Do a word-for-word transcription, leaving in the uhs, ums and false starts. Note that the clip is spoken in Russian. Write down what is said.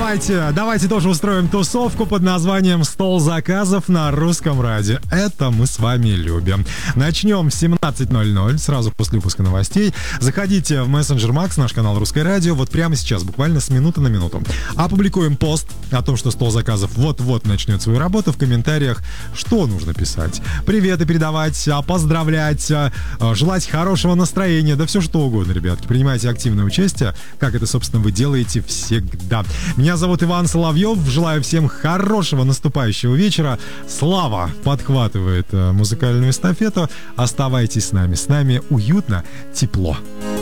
Давайте, давайте тоже устроим тусовку под названием «Стол заказов» на русском радио. Это мы с вами любим. Начнем в семнадцать ноль ноль, сразу после выпуска новостей. Заходите в мессенджер Макс, наш канал «Русское радио». Вот прямо сейчас, буквально с минуты на минуту. Опубликуем пост о том, что «Стол заказов» вот-вот начнет свою работу. В комментариях что нужно писать? Приветы передавать, поздравлять, желать хорошего настроения, да все что угодно, ребятки. Принимайте активное участие, как это, собственно, вы делаете всегда. Меня зовут Иван Соловьев. Желаю всем хорошего наступающего вечера. Слава подхватывает музыкальную эстафету. Оставайтесь с нами. С нами уютно, тепло.